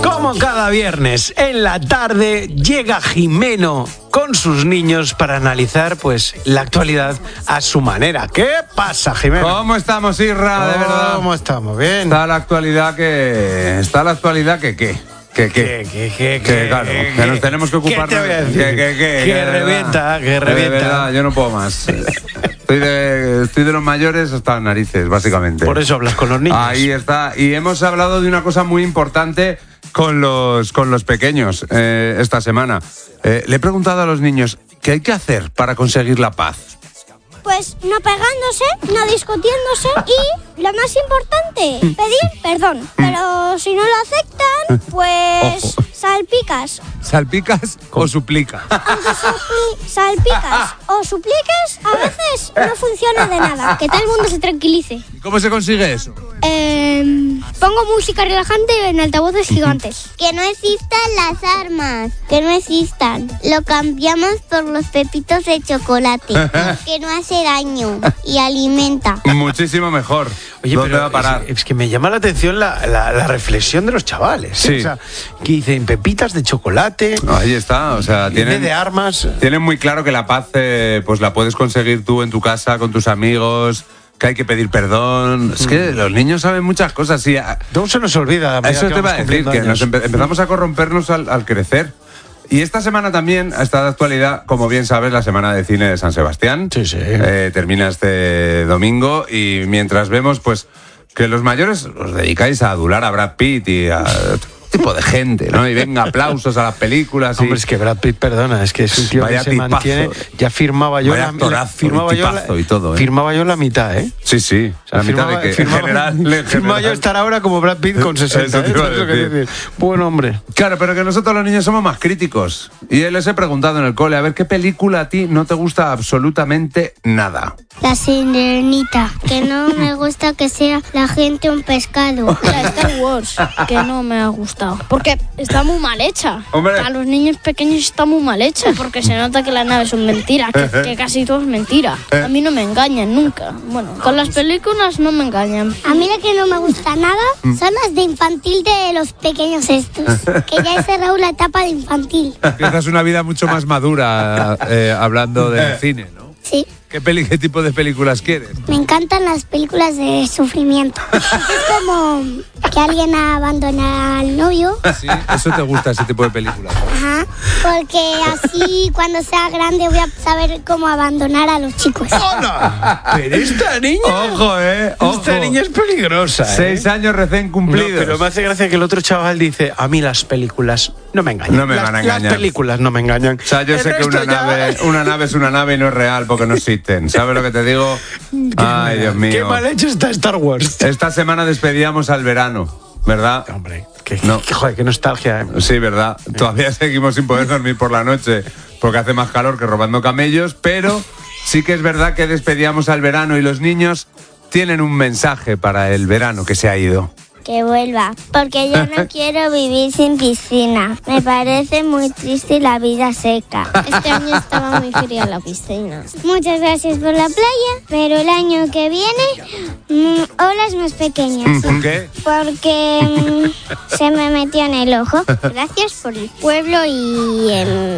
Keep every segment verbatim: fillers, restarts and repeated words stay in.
Como cada viernes en la tarde llega Jimeno con sus niños para analizar pues la actualidad a su manera. ¿Qué pasa, Jimeno? ¿Cómo estamos, Isra? De verdad. ¿Cómo estamos? Bien. Está la actualidad que... Está la actualidad que qué. Que qué. Que, que, que, Que claro, que, que nos tenemos que ocupar. ¿Qué te voy a decir? Que, que, que, Que de revienta, verdad. que revienta. De verdad, yo no puedo más. Estoy de, estoy de los mayores hasta las narices, básicamente. Por eso hablas con los niños. Ahí está. Y hemos hablado de una cosa muy importante con los, con los pequeños eh, esta semana. Eh, le he preguntado a los niños, ¿qué hay que hacer para conseguir la paz? Pues no pegándose, no discutiéndose y, lo más importante, pedir perdón. Pero si no lo aceptan, pues salpicas. ¿Salpicas o suplica? Aunque supli- salpicas o supliques, a veces no funciona de nada. Que todo el mundo se tranquilice. ¿Cómo se consigue eso? Eh, pongo música relajante en altavoces gigantes. Que no existan las armas, que no existan. Lo cambiamos por los pepitos de chocolate, que no hace daño y alimenta. Muchísimo mejor. Oye, ¿Dónde pero va a parar? Es, es que me llama la atención la, la, la reflexión de los chavales. Sí. ¿eh? O sea, que dicen pepitas de chocolate, Ahí está, o sea, en vez tienen, de armas. tienen muy claro que la paz eh, pues la puedes conseguir tú en tu casa, con tus amigos, que hay que pedir perdón. Es que los niños saben muchas cosas. Y a- No se nos olvida. a medida eso que te va vamos a decir, cumpliendo que nos años. empe- empezamos a corrompernos al, al crecer. Y esta semana también está de actualidad, como bien sabes, la Semana de Cine de San Sebastián. Sí, sí. Eh, termina este domingo y mientras vemos, pues, que los mayores os dedicáis a adular a Brad Pitt y a tipo de gente, ¿no? Y venga, aplausos a las películas. Y... Hombre, es que Brad Pitt, perdona, es que es un tío Vaya que se tipazo. mantiene. Ya firmaba yo Vaya la, actorazo, firmaba y yo la, tipazo y todo, ¿eh? firmaba yo la mitad, ¿eh? Sí, sí. O sea, la mitad firmaba- de que firmaba- en general, en firmaba yo general. estar ahora como Brad Pitt con sesenta. Eso te ¿eh? iba a ¿Sabes lo que decir. decir? Buen hombre. Claro, pero que nosotros los niños somos más críticos. Y les he preguntado en el cole, a ver, ¿qué película a ti no te gusta absolutamente nada? La sirenita, que no me gusta que sea la gente un pescado. La Star Wars, que no me ha gustado. Porque está muy mal hecha. Hombre. A los niños pequeños está muy mal hecha. Porque se nota que las naves son mentiras. Que, que casi todo es mentira. A mí no me engañan nunca. Bueno, con las películas no me engañan. A mí la que no me gusta nada son las de infantil de los pequeños estos. Que ya he cerrado la etapa de infantil. Empiezas una vida mucho más madura eh, hablando de cine, ¿no? Sí. ¿Qué, peli, ¿Qué tipo de películas quieres? Me encantan las películas de sufrimiento. Es como que alguien abandona al novio. Sí, eso te gusta, ese tipo de películas. Ajá. Porque así cuando sea grande voy a saber cómo abandonar a los chicos. ¡Hola! Pero esta niña. Ojo, eh. Ojo. Esta niña es peligrosa, ¿eh? Seis años recién No, cumplidos. pero me hace gracia que el otro chaval dice: a mí las películas no me engañan. No me Las- van a engañar. Las películas no me engañan. O sea, yo El sé que resto una ya- nave, una nave es una nave y no es real porque no existen. ¿Sabes lo que te digo? Ay, Dios mío. Qué mal hecho está Star Wars. Esta semana despedíamos al verano, ¿verdad? Hombre, qué, No. qué- joder, qué nostalgia. ¿eh? Sí, ¿verdad? Todavía seguimos sin poder dormir por la noche porque hace más calor que robando camellos, pero sí que es verdad que despedíamos al verano y los niños tienen un mensaje para el verano que se ha ido. Que vuelva, porque yo no quiero vivir sin piscina. Me parece muy triste la vida seca. Este año estaba muy fría la piscina. Muchas gracias por la playa, pero el año que viene, mm, olas más pequeñas. ¿Por qué? Porque mm, se me metió en el ojo. Gracias por el pueblo y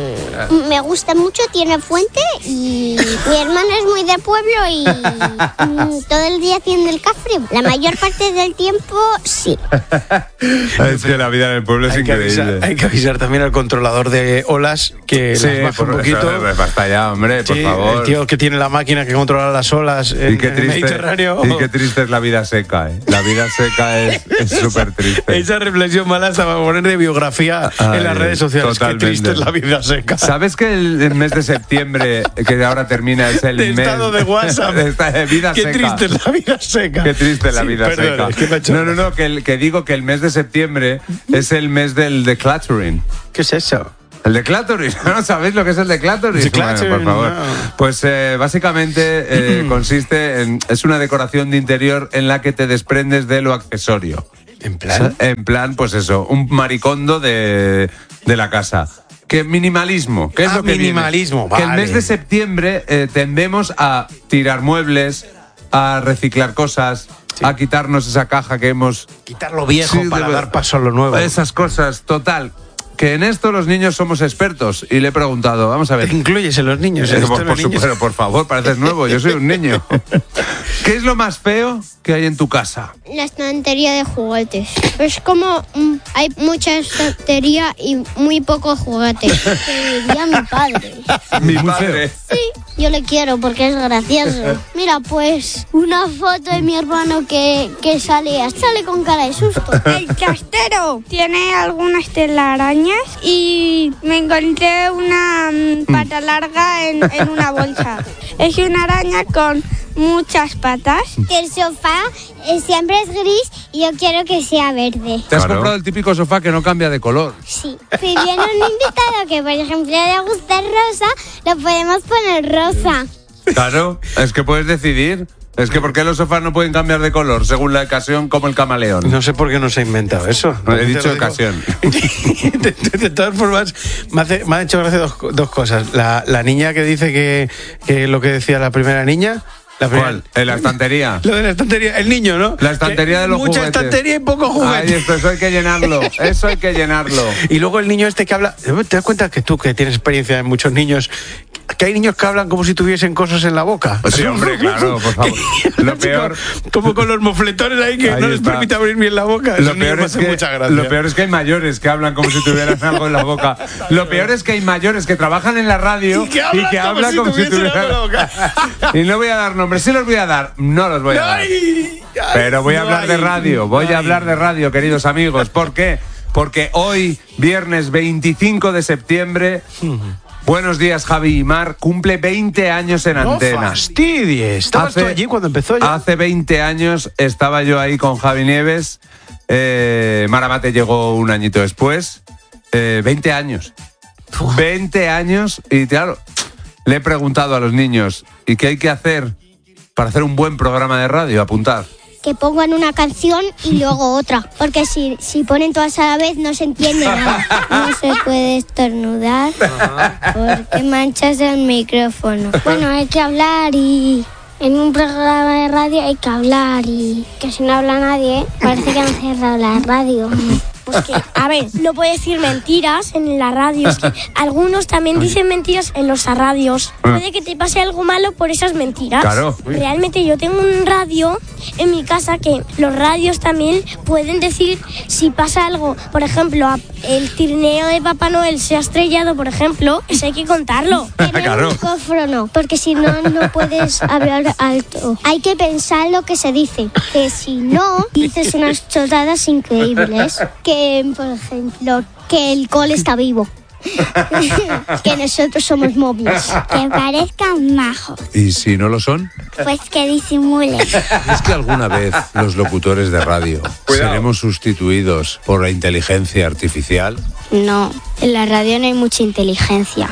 em, me gusta mucho, tiene fuente y mi hermano es muy de pueblo y mm, todo el día haciendo el cafre. La mayor parte del tiempo sí. Es que la vida en el pueblo es Hay que, increíble. avisar, hay que avisar también al controlador de olas que Sí, las baje por un poquito. eso, basta ya, hombre, por Sí, favor. el tío que tiene la máquina que controla las olas en, Y qué en el triste, Mediterráneo. y qué triste es la vida seca, ¿eh? La vida seca es súper triste. Esa reflexión mala se va a poner de biografía Ay, en las redes sociales. totalmente. Qué triste es la vida seca. ¿Sabes que el, el mes de septiembre, que ahora termina, es el De mes estado de WhatsApp. de esta- de vida Qué seca? triste es la vida seca. Qué triste la Sí, vida perdón, seca. es que me ha hecho no, no, gracia. no, que, el- que digo que el mes de septiembre es el mes del decluttering. ¿Qué es eso? El decluttering, ¿no sabéis lo que es el decluttering? Decluttering, Bueno, por favor. no. Pues eh, básicamente eh, consiste en... Es una decoración de interior en la que te desprendes de lo accesorio. En plan. En plan, pues eso, un maricondo de, de la casa. ¿Qué minimalismo? ¿Qué es Ah, lo que viene? minimalismo, Que el vale. mes de septiembre eh, tendemos a tirar muebles, a reciclar cosas, sí. a quitarnos esa caja que hemos... Quitar lo viejo sí, para de... dar paso a lo nuevo. Esas cosas, total. Que en esto los niños somos expertos. Y le he preguntado, vamos a ver. ¿Te incluyes en los niños? Eh, ¿En por, los por, niños? Supuesto, por favor, pareces nuevo, yo soy un niño. ¿Qué es lo más feo que hay en tu casa? La estantería de juguetes. Es como mm, hay mucha estantería y muy pocos juguetes. Que diría mi padre. Mi padre. Sí, yo le quiero porque es gracioso. Mira, pues una foto de mi hermano que, que sale, sale con cara de susto. El trastero tiene algunas telarañas y me encontré una mm, pata larga en, en una bolsa. Es una araña con muchas patas. Que el sofá eh, siempre es gris y yo quiero que sea verde. Te has Claro. comprado el típico sofá que no cambia de color. Sí. Si viene un invitado que, por ejemplo, le gusta rosa, lo podemos poner rosa. Claro, es que puedes decidir. Es que ¿por qué los sofás no pueden cambiar de color según la ocasión como el camaleón? No sé por qué no se ha inventado eso. No, he Te dicho lo digo. ocasión. de, de- de todas formas, me, hace- me ha hecho gracia dos, dos cosas. La, la niña que dice que, que lo que decía la primera niña. La primera- ¿Cuál? En la estantería. Lo de la estantería, el niño, ¿no? La estantería Que de los mucha juguetes. estantería y poco juguete. Ay, esto, eso hay que llenarlo. Eso hay que llenarlo. Y luego el niño este que habla, ¿te das cuenta que tú que tienes experiencia en muchos niños, que hay niños que hablan como si tuviesen cosas en la boca? Sí, hombre, claro, por favor. Lo peor... Como con los mofletones ahí que Ahí no les está. permite abrir bien la boca. Lo Esos niños peor, me es hacen que, mucha gracia. lo peor es que hay mayores que hablan como si tuvieran algo en la boca. Lo peor es que hay mayores que trabajan en la radio Y que hablan como si tuviesen algo en la boca. Y no voy a dar nombres, sí los voy a dar, no los voy a dar. Ay, ay, Pero voy a no hablar de hay, radio, voy no a hay. hablar de radio, queridos amigos. ¿Por qué? Porque hoy, viernes veinticinco de septiembre, buenos días Javi y Mar, cumple veinte años en No antena. fastidies. ¿Estabas tú allí cuando empezó ya? Hace veinte años estaba yo ahí con Javi Nieves. Eh, Maramate llegó un añito después. Eh, veinte años. veinte años y claro, le he preguntado a los niños, ¿y qué hay que hacer para hacer un buen programa de radio? Apuntar. Que pongan una canción y luego otra. Porque si, si ponen todas a la vez no se entiende nada. No se puede estornudar porque manchas el micrófono. Bueno, hay que hablar y... En un programa de radio hay que hablar y... Que si no habla nadie, parece que han cerrado la radio. Pues que, a ver, no puedes decir mentiras en la radio. Es que algunos también dicen mentiras en los radios. Puede que te pase algo malo por esas mentiras. Claro. Realmente yo tengo un radio en mi casa que los radios también pueden decir si pasa algo. Por ejemplo, a- el trineo de Papá Noel se ha estrellado, por ejemplo, eso hay que contarlo. Pero Claro. el micrófono, porque si no, no puedes hablar alto. Hay que pensar lo que se dice, que si no, dices unas chorradas increíbles. Que, por ejemplo, que el cole está vivo. Que nosotros somos móviles. Que parezcan majos. ¿Y si no lo son? Pues que disimulen. ¿Es que alguna vez los locutores de radio Cuidado. seremos sustituidos por la inteligencia artificial? No, en la radio no hay mucha inteligencia.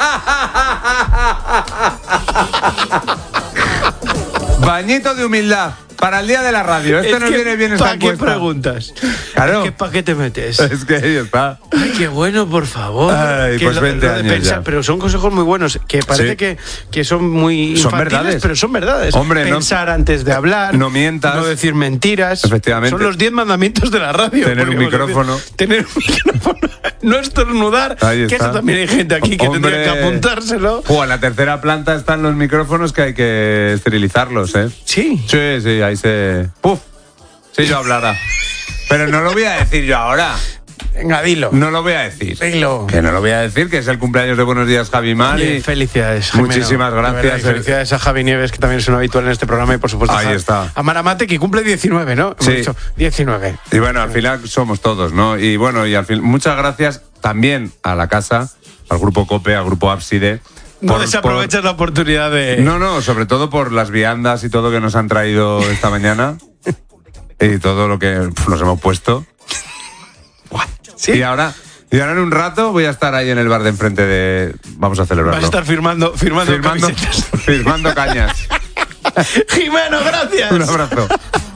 Bañito de humildad para el día de la radio. Esto Es nos que, viene bien esta ¿para qué encuesta. preguntas? Claro. Es que ¿para qué te metes? Es que ahí está. Ay, qué bueno, por favor. Ay, Que pues veinte de años ya. Pero son consejos muy buenos, que parece Sí. que, que son muy Son infantiles, verdades. pero son verdades. Hombre, no- Pensar antes de hablar. no mientas. No decir mentiras. Efectivamente. Son los diez mandamientos de la radio. Tener un podríamos micrófono. decir. Tener un micrófono. No estornudar. Ahí Que está. eso también hay gente aquí que Hombre. tendría que apuntárselo. Jo, en la tercera planta están los micrófonos que hay que esterilizarlos, ¿eh? Sí. Sí, sí, ahí se... ¡Puf! Sí, yo hablará. Pero no lo voy a decir yo ahora. Venga, dilo. No lo voy a decir. Dilo. Que no lo voy a decir, que es el cumpleaños de Buenos Días, Javi Mar. Oye, y- felicidades, Jimeno. Muchísimas De verdad, gracias. y felicidades a Javi Nieves, que también es un habitual en este programa, y por supuesto Ahí a, está. a Maramate, que cumple diecinueve, ¿no? Hemos Sí. dicho diecinueve. Y bueno, al final somos todos, ¿no? Y bueno, y al fin, muchas gracias también a la casa, al Grupo COPE, al Grupo Ábside. No por- desaproveches la oportunidad de... por- No, no, sobre todo por las viandas y todo que nos han traído esta mañana. Y todo lo que pf, nos hemos puesto. ¿Sí? Y ahora, y ahora en un rato voy a estar ahí en el bar de enfrente de... Vamos a celebrarlo. Vas a estar firmando, firmando, firmando, camisetas. firmando cañas. Jimeno, gracias. Un abrazo.